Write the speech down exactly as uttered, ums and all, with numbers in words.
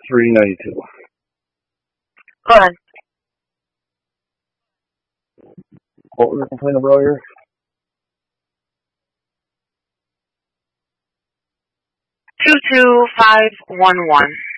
three ninety-two. Go ahead. What was the complaint about here? Two two five one one.